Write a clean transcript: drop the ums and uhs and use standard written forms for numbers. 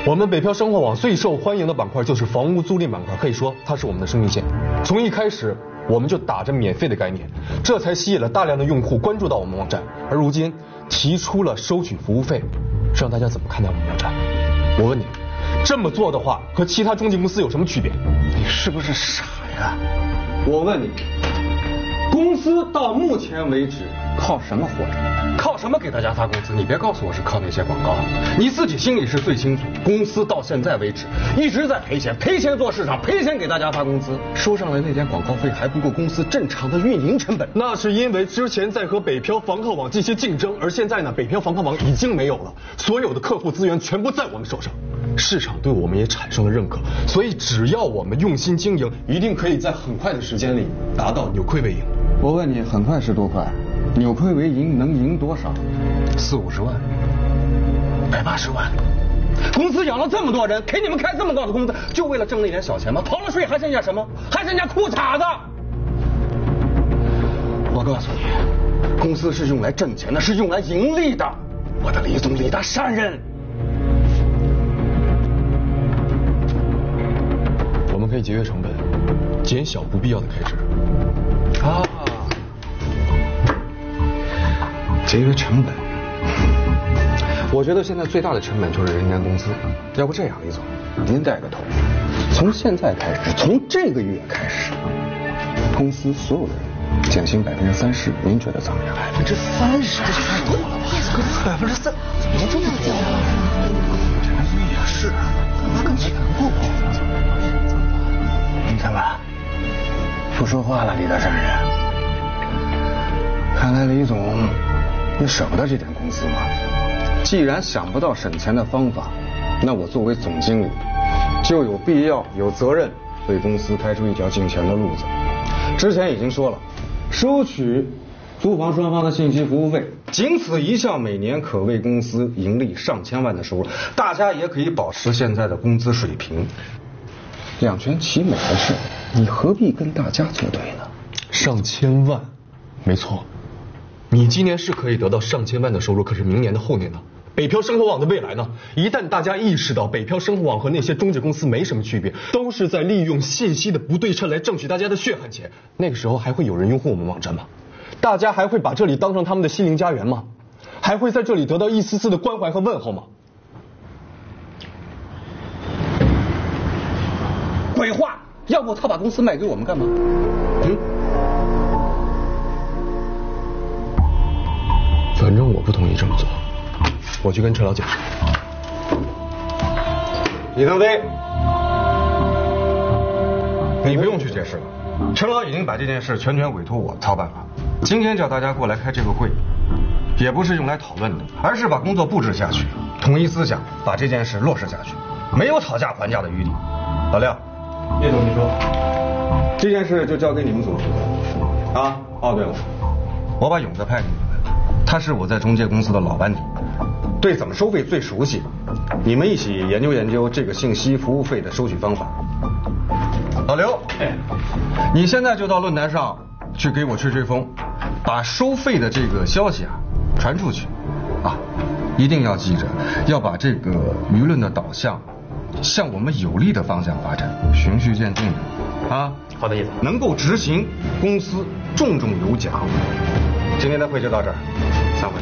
我们北漂生活网最受欢迎的板块就是房屋租赁板块，可以说它是我们的生命线。从一开始我们就打着免费的概念，这才吸引了大量的用户关注到我们网站。而如今提出了收取服务费，让大家怎么看待我们网站？我问你，这么做的话和其他中介公司有什么区别？ 你是不是傻呀？我问你，公司到目前为止靠什么活着？靠什么给大家发工资？你别告诉我是靠那些广告，你自己心里是最清楚。公司到现在为止一直在赔钱，赔钱做市场，赔钱给大家发工资，收上来那点广告费还不够公司正常的运营成本。 那是因为之前在和北漂房客网进行竞争，而现在呢，北漂房客网已经没有了，所有的客户资源全部在我们手上，市场对我们也产生了认可，所以只要我们用心经营，一定可以在很快的时间里达到扭亏为盈。 我问你，很快是多快？扭亏为盈能赢多少？40-50万，180万。公司养了这么多人，给你们开这么高的工资，就为了挣那点小钱吗？逃了税还剩下什么？还剩下裤衩子。我告诉你，公司是用来挣钱的，是用来盈利的。我的李总李大善人。 我们可以节约成本，减小不必要的开支。 啊，节约成本。我觉得现在最大的成本就是人员工资。要不这样，李总，您带个头，从现在开始，从这个月开始，公司所有的人减薪30%，您觉得怎么样？30%，这太多了吧？3%，怎么这么多啊？也是，干嘛跟全部比？你看吧，不说话了，李大善人。看来李总，你舍不得这点工资吗？既然想不到省钱的方法，那我作为总经理，就有必要、有责任为公司开出一条进钱的路子。之前已经说了，收取租房双方的信息服务费，仅此一项，每年可为公司盈利上千万的收入，大家也可以保持现在的工资水平。两全其美的事，你何必跟大家作对呢？ 上千万，没错。你今年是可以得到上千万的收入，可是明年的后年呢？北漂生活网的未来呢？一旦大家意识到北漂生活网和那些中介公司没什么区别，都是在利用信息的不对称来挣取大家的血汗钱，那个时候还会有人拥护我们网站吗？大家还会把这里当成他们的心灵家园吗？还会在这里得到一丝丝的关怀和问候吗？ 鬼话！要不他把公司卖给我们干嘛？ 反正我不同意这么做，我去跟陈老解释。 李腾飞，你不用去解释了，陈老已经把这件事全权委托我操办了。今天叫大家过来开这个会，也不是用来讨论的，而是把工作布置下去，统一思想，把这件事落实下去，没有讨价还价的余地。老廖，叶总，你说，这件事就交给你们组负责啊？哦，对了，我把勇子派给你们。他是我在中介公司的老班底，对怎么收费最熟悉，你们一起研究研究这个信息服务费的收取方法。老刘，你现在就到论坛上去给我吹吹风，把收费的这个消息传出去啊！一定要记着，要把这个舆论的导向向我们有利的方向发展，循序渐进的啊。 好的，叶总， 能够执行，公司重重有奖。今天的会就到这儿，散会。